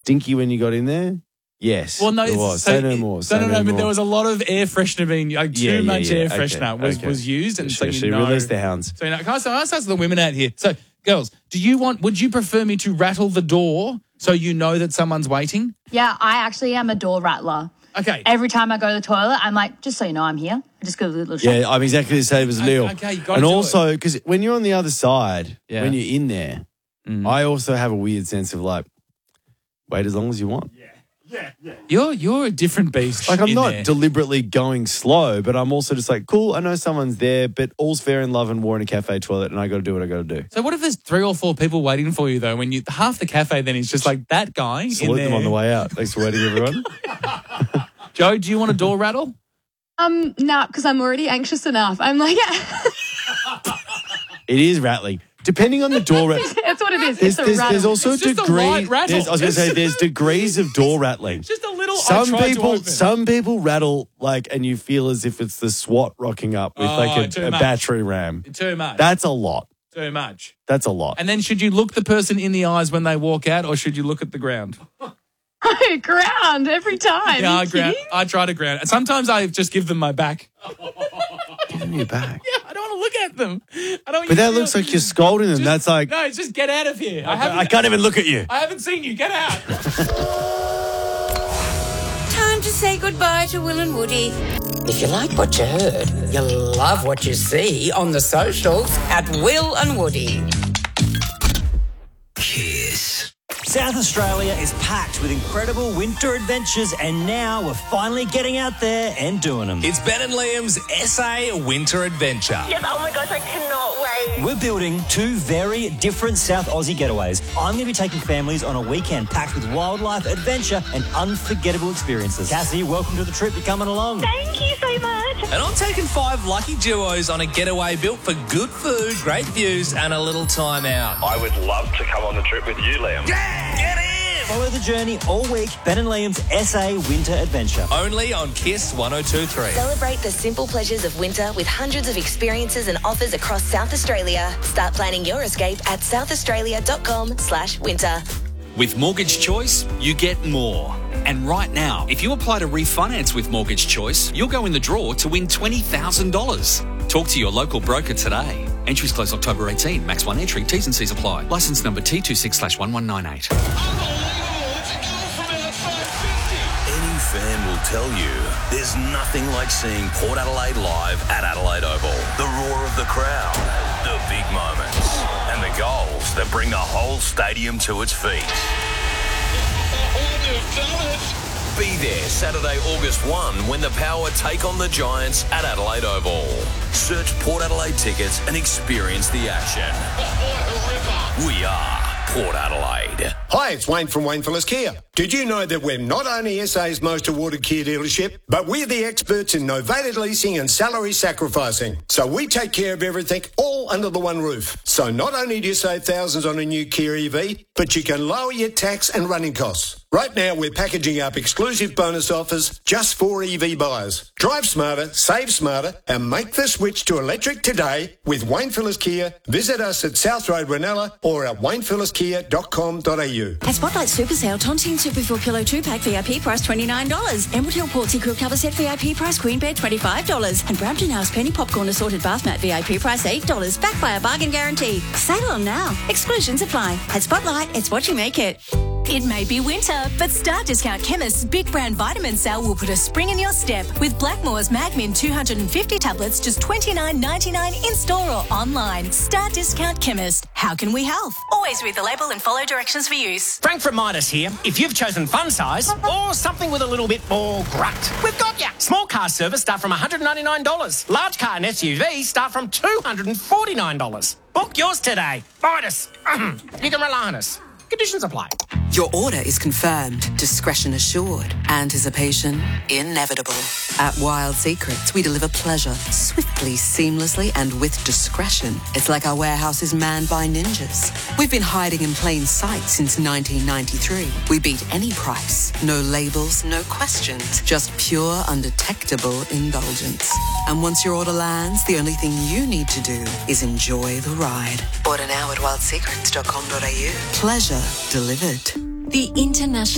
stinky when you got in there? Yes. Well, no, it was. Say no more. Say No, more. but there was a lot of air freshener being too much air Okay, freshener was used, and so you released the hounds. So can I ask the women out here? So, girls, would you prefer me to rattle the door so you know that someone's waiting? Yeah, I actually am a door rattler. Okay. Every time I go to the toilet, I'm like, just so you know, I'm here. I just go a little shake. Yeah, I'm exactly the same as Lil. Okay, you got to And do also, because when you're on the other side, Yeah. when you're in there, I also have a weird sense of like, wait as long as you want. You're a different beast. Like, I'm in not there. deliberately going slow, but I'm also just like, cool, I know someone's there, but all's fair in love and war in a cafe toilet, and I got to do what I got to do. So what if there's 3 or 4 people waiting for you, though, when half the cafe then is just like that guy in Salute there. them on the way out. Thanks for waiting, everyone. Joe, do you want a door rattle? Nah, because I'm already anxious enough. I'm like, It is rattling. Depending on the door that's what it is. It's a rattle. there's also It's just a degree. light rattle. I was going to say there's degrees of door rattling. Just a little. I tried to open. Some people rattle like, and you feel as if it's the SWAT rocking up with too a much. battery ram. Too much. That's a lot. Too much. That's a lot. And then should you look the person in the eyes when they walk out, or should you look at the ground? Ground every time. Yeah, Are you kidding? I try to ground. And sometimes I just give them my back. Give them your back. Yeah, I don't want to look at them. I don't. But that looks like you're scolding them. That's like, No, it's just get out of here. I can't even look at you. I haven't seen you. Get out. Time to say goodbye to Will and Woody. If you like what you heard, you'll love what you see on the socials at Will and Woody. Kiss. South Australia is packed with incredible winter adventures, and now we're finally getting out there and doing them. It's Ben and Liam's SA Winter Adventure. Yes, oh my gosh, I cannot wait. We're building 2 very different South Aussie getaways. I'm going to be taking families on a weekend packed with wildlife, adventure, and unforgettable experiences. Cassie, welcome to the trip. You're coming along. Thank you so much. And I'm taking 5 lucky duos on a getaway built for good food, great views, and a little time out. I would love to come on the trip with you, Liam. Yeah! Get in! Follow the journey all week. Ben and Liam's SA Winter Adventure. Only on Kiss 102.3. Celebrate the simple pleasures of winter with hundreds of experiences and offers across South Australia. Start planning your escape at southaustralia.com/winter. With Mortgage Choice, you get more. And right now, if you apply to refinance with Mortgage Choice, you'll go in the draw to win $20,000. Talk to your local broker today. Entries close October 18. Max 1 entry. T's and C's apply. Licence number T26/1198. Any fan will tell you there's nothing like seeing Port Adelaide live at Adelaide Oval. The roar of the crowd, the big moments, and the goals that bring the whole stadium to its feet. Be there Saturday, August 1 when the Power take on the Giants at Adelaide Oval. Search Port Adelaide tickets and experience the action. We are Port Adelaide. Hi, it's Wayne from Wayne Phillips Kia. Did you know that we're not only SA's most awarded Kia dealership, but we're the experts in novated leasing and salary sacrificing. So we take care of everything all under the one roof. So not only do you save thousands on a new Kia EV, but you can lower your tax and running costs. Right now, we're packaging up exclusive bonus offers just for EV buyers. Drive smarter, save smarter, and make the switch to electric today with Wayne Phillips Kia. Visit us at South Road, Ranella, or at waynephillipskia.com.au. At Spotlight Super Sale, Tontine Super 4 Kilo 2-pack VIP price $29. Emerald Hill Portsea Crew Cover Set VIP price Queen Bed $25. And Brampton House Penny Popcorn Assorted Bath Mat VIP price $8. Backed by a bargain guarantee. Sale on now. Exclusions apply. At Spotlight, it's what you make it. It may be winter, but Star Discount Chemist's Big Brand Vitamin Sale will put a spring in your step with Blackmore's Magmin 250 tablets just $29.99 in store or online. Star Discount Chemist. How can we help? Always read the label and follow directions for use. Frank from Midas here. If you've chosen fun size or something with a little bit more grunt, we've got ya. Small car service start from $199. Large car and SUV start from $249. Book yours today. Midas. You can rely on us. Conditions apply. Your order is confirmed, discretion assured, anticipation inevitable. At Wild Secrets, we deliver pleasure swiftly, seamlessly, and with discretion. It's like our warehouse is manned by ninjas. We've been hiding in plain sight since 1993. We beat any price. No labels, no questions, just pure, undetectable indulgence. And once your order lands, the only thing you need to do is enjoy the ride. Order now at wildsecrets.com.au. Pleasure delivered. The International